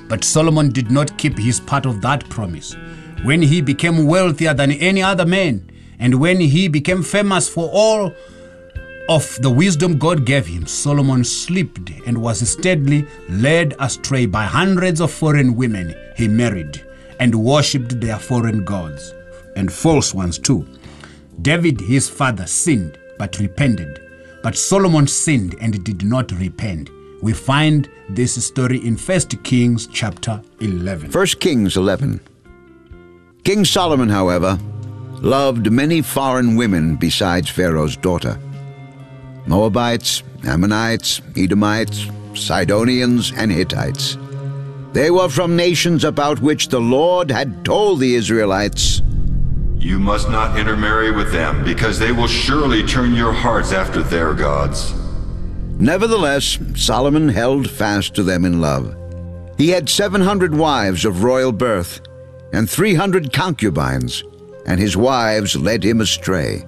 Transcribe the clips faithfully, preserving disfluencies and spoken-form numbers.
But Solomon did not keep his part of that promise. When he became wealthier than any other man, and when he became famous for all of the wisdom God gave him, Solomon slipped and was steadily led astray by hundreds of foreign women he married and worshipped their foreign gods, and false ones too. David, his father, sinned but repented. But Solomon sinned and did not repent. We find this story in First Kings chapter eleven. First Kings eleven. King Solomon, however, loved many foreign women besides Pharaoh's daughter. Moabites, Ammonites, Edomites, Sidonians, and Hittites. They were from nations about which the Lord had told the Israelites, "You must not intermarry with them, because they will surely turn your hearts after their gods." Nevertheless, Solomon held fast to them in love. He had seven hundred wives of royal birth, and three hundred concubines, and his wives led him astray.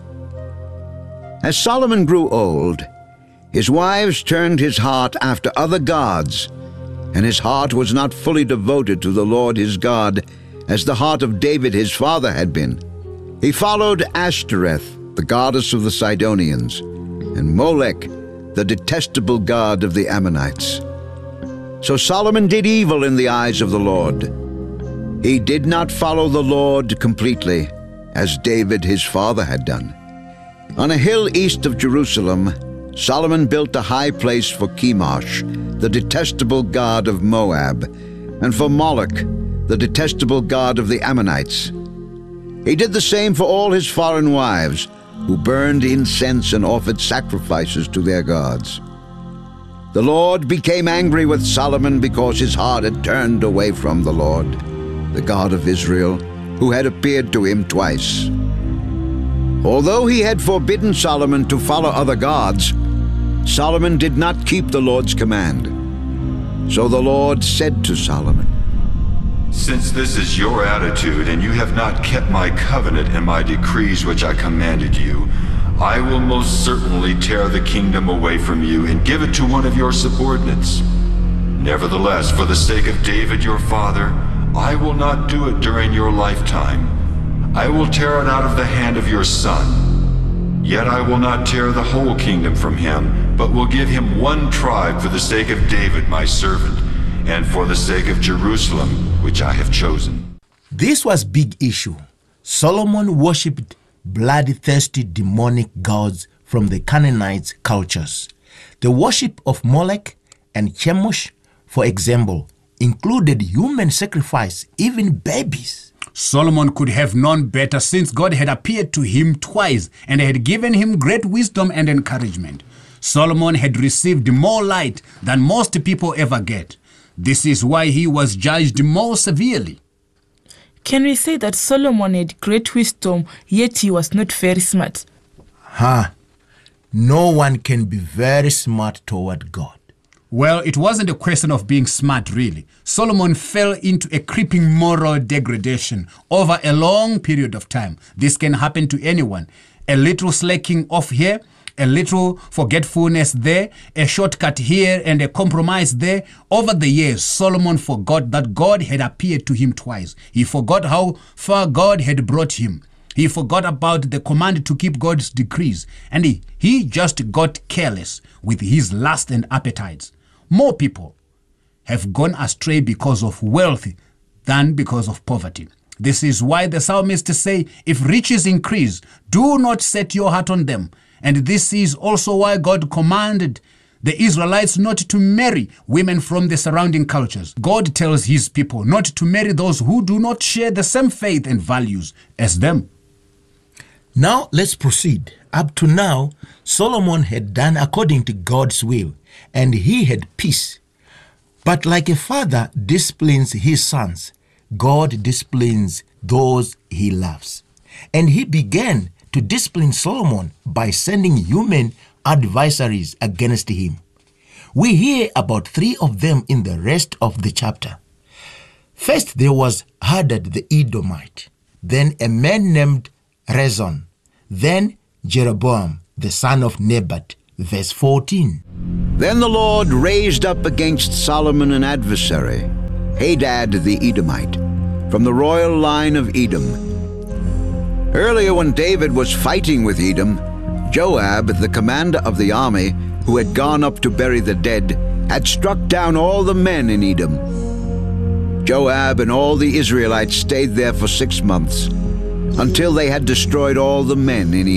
As Solomon grew old, his wives turned his heart after other gods, and his heart was not fully devoted to the Lord his God, as the heart of David his father had been. He followed Ashtoreth, the goddess of the Sidonians, and Molech, the detestable god of the Ammonites. So Solomon did evil in the eyes of the Lord. He did not follow the Lord completely, as David his father had done. On a hill east of Jerusalem, Solomon built a high place for Chemosh, the detestable god of Moab, and for Moloch, the detestable god of the Ammonites. He did the same for all his foreign wives, who burned incense and offered sacrifices to their gods. The Lord became angry with Solomon because his heart had turned away from the Lord, the God of Israel, who had appeared to him twice. Although he had forbidden Solomon to follow other gods, Solomon did not keep the Lord's command. So the Lord said to Solomon, "Since this is your attitude, and you have not kept my covenant and my decrees which I commanded you, I will most certainly tear the kingdom away from you and give it to one of your subordinates. Nevertheless, for the sake of David your father, I will not do it during your lifetime. I will tear it out of the hand of your son. Yet I will not tear the whole kingdom from him, but will give him one tribe for the sake of David my servant, and for the sake of Jerusalem, which I have chosen." This was big issue. Solomon worshipped bloodthirsty demonic gods from the Canaanite cultures. The worship of Molech and Chemosh, for example, included human sacrifice, even babies. Solomon could have known better, since God had appeared to him twice and had given him great wisdom and encouragement. Solomon had received more light than most people ever get. This is why he was judged more severely. Can we say that Solomon had great wisdom, yet he was not very smart? Huh. No one can be very smart toward God. Well, it wasn't a question of being smart, really. Solomon fell into a creeping moral degradation over a long period of time. This can happen to anyone. A little slacking off here, a little forgetfulness there, a shortcut here, and a compromise there. Over the years, Solomon forgot that God had appeared to him twice. He forgot how far God had brought him. He forgot about the command to keep God's decrees, and he, he just got careless with his lust and appetites. More people have gone astray because of wealth than because of poverty. This is why the psalmists say, "If riches increase, do not set your heart on them." And this is also why God commanded the Israelites not to marry women from the surrounding cultures. God tells his people not to marry those who do not share the same faith and values as them. Now let's proceed. Up to now, Solomon had done according to God's will, and he had peace. But like a father disciplines his sons, God disciplines those he loves. And he began to discipline Solomon by sending human adversaries against him. We hear about three of them in the rest of the chapter. First, there was Hadad the Edomite, then a man named Rezon, then Jeroboam, the son of Nebat. Verse fourteen. Then the Lord raised up against Solomon an adversary, Hadad the Edomite, from the royal line of Edom. Earlier, when David was fighting with Edom, Joab, the commander of the army, who had gone up to bury the dead, had struck down all the men in Edom. Joab and all the Israelites stayed there for six months, until they had destroyed all the men in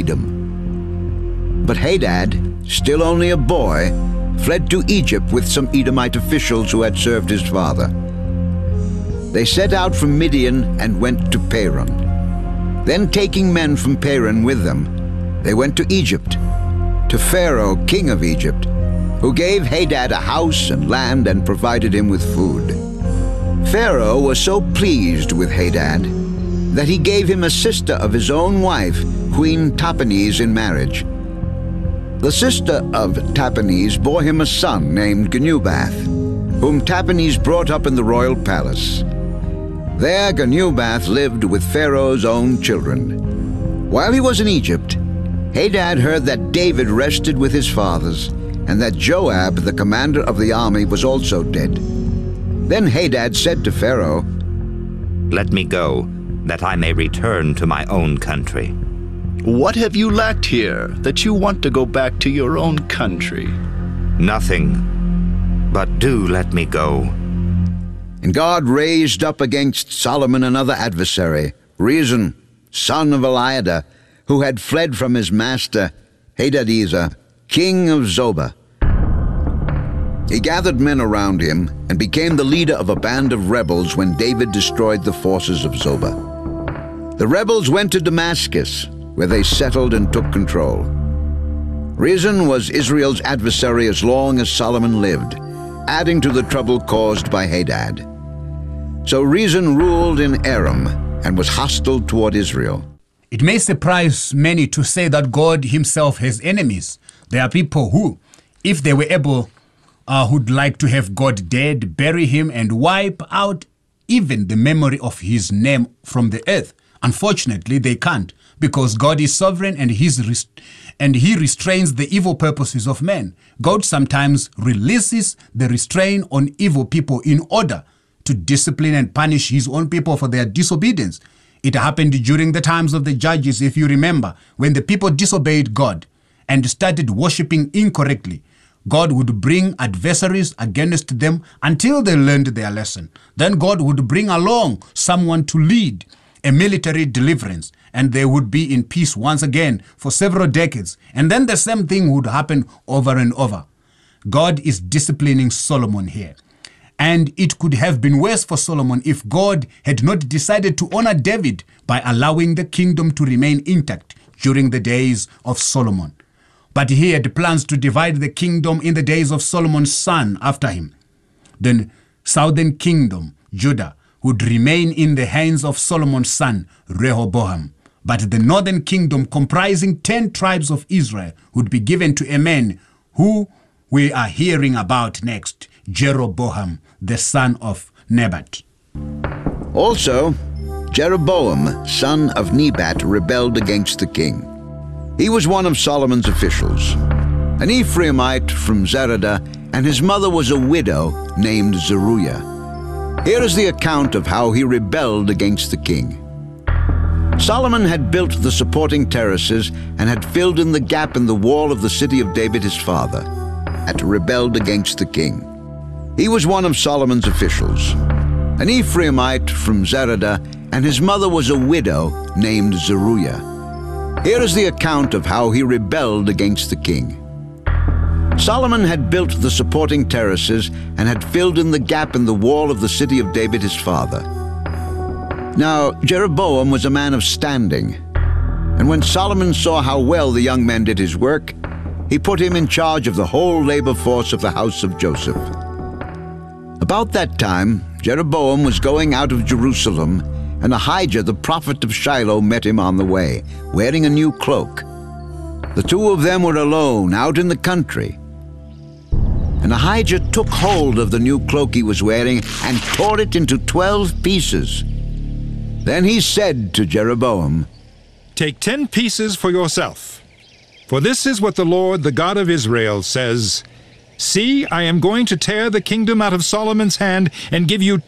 Edom. But Hadad, still only a boy, fled to Egypt with some Edomite officials who had served his father. They set out from Midian and went to Paran. Then, taking men from Paran with them, they went to Egypt, to Pharaoh, king of Egypt, who gave Hadad a house and land and provided him with food. Pharaoh was so pleased with Hadad that he gave him a sister of his own wife, Queen Tahpenes, in marriage. The sister of Tahpenes bore him a son named Genubath, whom Tahpenes brought up in the royal palace. There Genubath lived with Pharaoh's own children. While he was in Egypt, Hadad heard that David rested with his fathers, and that Joab, the commander of the army, was also dead. Then Hadad said to Pharaoh, "Let me go, that I may return to my own country." What have you lacked here, that you want to go back to your own country? Nothing, but do let me go. And God raised up against Solomon another adversary, Rezon, son of Eliada, who had fled from his master, Hadadezer, king of Zobah. He gathered men around him and became the leader of a band of rebels when David destroyed the forces of Zobah. The rebels went to Damascus, where they settled and took control. Rezon was Israel's adversary as long as Solomon lived, adding to the trouble caused by Hadad. So Rezon ruled in Aram and was hostile toward Israel. It may surprise many to say that God himself has enemies. There are people who, if they were able, uh, who'd like to have God dead, bury him, and wipe out even the memory of his name from the earth. Unfortunately, they can't, because God is sovereign and, he's rest- and he restrains the evil purposes of men. God sometimes releases the restraint on evil people in order to discipline and punish his own people for their disobedience. It happened during the times of the judges, if you remember, when the people disobeyed God and started worshipping incorrectly. God would bring adversaries against them until they learned their lesson. Then God would bring along someone to lead a military deliverance, and they would be in peace once again for several decades. And then the same thing would happen over and over. God is disciplining Solomon here. And it could have been worse for Solomon if God had not decided to honor David by allowing the kingdom to remain intact during the days of Solomon. But he had plans to divide the kingdom in the days of Solomon's son after him. The southern kingdom, Judah, would remain in the hands of Solomon's son, Rehoboam. But the northern kingdom, comprising ten tribes of Israel, would be given to a man who we are hearing about next, Jeroboam, the son of Nebat. Also, Jeroboam, son of Nebat, rebelled against the king. He was one of Solomon's officials, an Ephraimite from Zeradah, and his mother was a widow named Zeruiah. Here is the account of how he rebelled against the king. Solomon had built the supporting terraces and had filled in the gap in the wall of the city of David his father, and rebelled against the king. He was one of Solomon's officials, an Ephraimite from Zeradah, and his mother was a widow named Zeruiah. Here is the account of how he rebelled against the king. Solomon had built the supporting terraces and had filled in the gap in the wall of the city of David his father. Now Jeroboam was a man of standing, and when Solomon saw how well the young man did his work, he put him in charge of the whole labor force of the house of Joseph. About that time, Jeroboam was going out of Jerusalem, and Ahijah the prophet of Shiloh met him on the way, wearing a new cloak. The two of them were alone out in the country. And Ahijah took hold of the new cloak he was wearing and tore it into twelve pieces. Then he said to Jeroboam, "Take ten pieces for yourself. For this is what the Lord, the God of Israel, says, See, I am going to tear the kingdom out of Solomon's hand and give you